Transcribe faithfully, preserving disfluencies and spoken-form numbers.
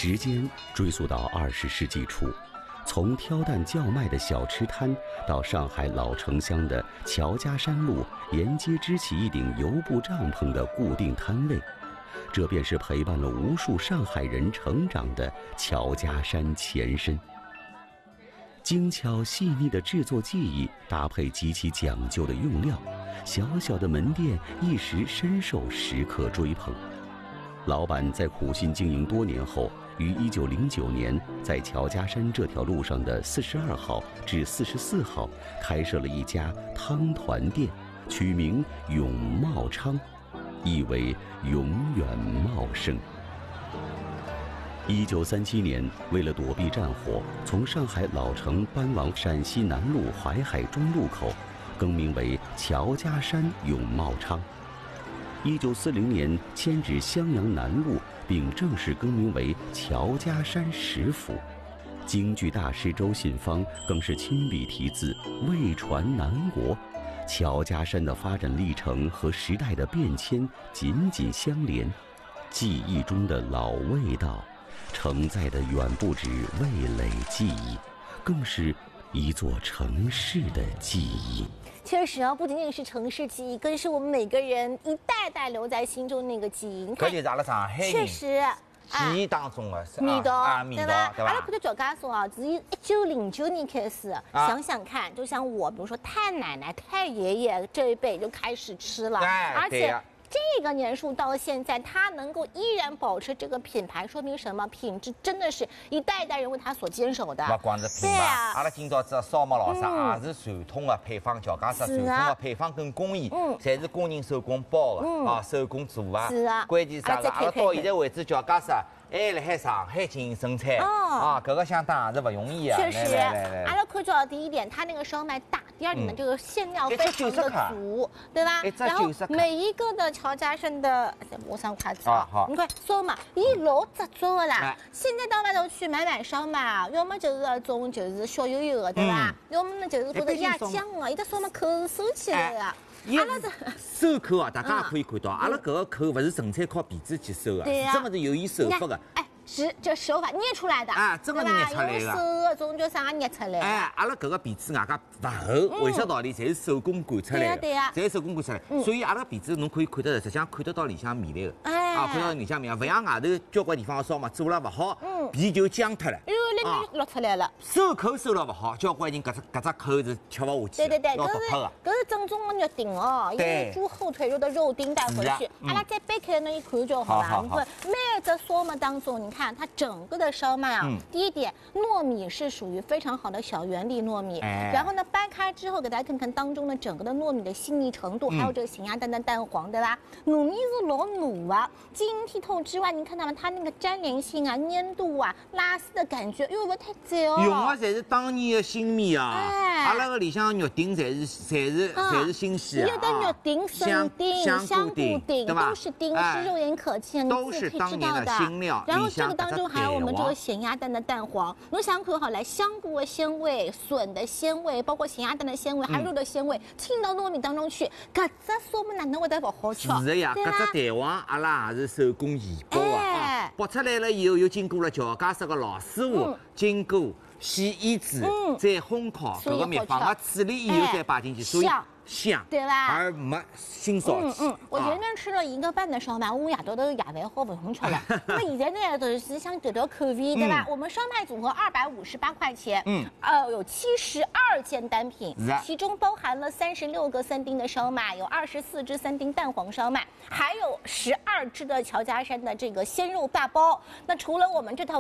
时间追溯到二十世纪初，从挑担叫卖的小吃摊，到上海老城乡的乔家山路沿街支起一顶油布帐篷的固定摊位，这便是陪伴了无数上海人成长的乔家山前身。精巧细腻的制作技艺，搭配极其讲究的用料，小小的门店一时深受食客追捧。老板在苦心经营多年后，于一九零九年在乔家山这条路上的四十二号至四十四号开设了一家汤团店，取名永茂昌，意为永远茂盛。一九三七年，为了躲避战火，从上海老城搬往陕西南路淮海中路口，更名为乔家山永茂昌。一九四零年迁至襄阳南路，并正式更名为乔家山食府。京剧大师周信芳更是亲笔题字“魏传南国”。乔家山的发展历程和时代的变迁紧紧相连，记忆中的老味道，承载的远不止味蕾记忆，更是一座城市的记忆。 确实啊，不仅仅是城市记忆，更是我们每个人一代代留在心中那个记忆。 这就是阿拉上海人确实记忆当中的味道， 啊，味道，对吧？ 阿拉看到乔家说啊，自一九零九年开始，想想看，就像我，比如说太奶奶、太爷爷这一辈就开始吃了，而且。这个年数到现在，它能够依然保持这个品牌，说明什么？品质真的是一代一代人为它所坚守的。 不光是品牌，阿拉今朝知道烧麦老啥也是传统的配方，乔家山传统的配方跟工艺，侪是工人手工包的啊，手工做啊。 是啊。 关键啥个？阿拉到现在为止，乔家山还辣海上海进行生产啊，搿个相当也是不容易啊。 确实，阿拉看到第一点，它那个烧麦大；第二点呢，这个馅料非常的足，对吧？然后每一个的乔家山的，我上筷子啊，你看烧麦，伊老执着的啦。现在到外头去买买烧麦啊，要么就是那种就是小油油的，对吧？要么呢就是觉得压酱啊，有的烧麦口收起来的。 阿拉这收口啊，大家也可以看到，阿拉搿个口不是纯粹靠鼻子去收的，是真的是有伊手法的。 哎，是这手法捏出来的啊，真的是捏出来的。 用手那种叫啥捏出来？ 哎，阿拉搿个鼻子外加不厚，为啥道理？侪是手工擀出来的， 对呀， 侪是手工擀出来。所以阿拉鼻子侬可以看得着，实际上看得到里向面来的。 哎， 啊，看到里向面，勿像外头交关地方烧嘛，做了勿好，皮就僵脱了。 哎呦，那面落出来了。 收口收了勿好，交关人搿只搿只口是吃勿下去。 对对对， 要脱脱的。 搿是正宗的肉丁哦，用猪后腿肉的肉丁带回去。阿拉再掰开那一看就好了。你看每只烧麦当中，你看它整个的烧麦啊，第一点糯米是属于非常好的小圆粒糯米，然后呢掰开之后给大家看看当中的整个的糯米的细腻程度，还有这个咸鸭蛋的蛋黄，对吧？糯米是老糯啊，晶莹剔透之外，你看到了它那个粘连性啊、粘度啊、拉丝的感觉，哟，不太窄哦。 用的侪是当年的新米啊，阿拉个里向肉丁侪是侪是侪是新鲜啊。 有的肉丁、生丁、香菇丁都是丁，是肉眼可见， 都是当年的新料。 然后这个当中还有我们这个咸鸭蛋的蛋黄，侬想看好来，香菇的鲜味、笋的鲜味，包括咸鸭蛋的鲜味，还有肉的鲜味，浸到糯米当中去，搿只烧麦哪能会得不好吃？ 是的呀，搿只蛋黄阿拉也是手工现包啊，剥出来了以后又经过了乔家山个老师傅经过洗腌制，再烘烤，搿个蜜放了处理以后再摆进去，所以香， 对吧？ 而没腥臊气。 嗯嗯，我前面吃了一个半的烧麦，我夜到头夜饭好不用吃了。那么现在呢，就是想调调口味，对吧？我们烧麦组合二百五十八块钱，嗯，呃，有七十二件单品，其中包含了三十六个三丁的烧麦，有二十四只三丁蛋黄烧麦，还有十二只的乔家山的这个鲜肉大包。那除了我们这套